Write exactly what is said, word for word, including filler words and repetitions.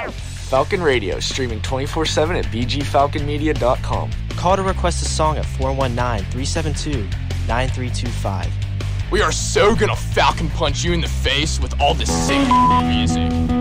Falcon Radio, streaming twenty-four seven at b g falcon media dot com. Call to request a song at four one nine, three seven two, nine three two five. We are so gonna Falcon punch you in the face with all this sick music.